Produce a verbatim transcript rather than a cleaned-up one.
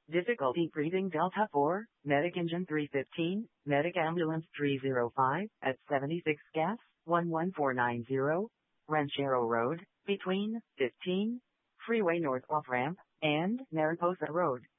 Difficulty breathing Delta four, Medic Engine three fifteen, Medic Ambulance three oh five, at seventy-six gas, one one four nine zero, Ranchero Road, between fifteen, Freeway North off-ramp, and Mariposa Road.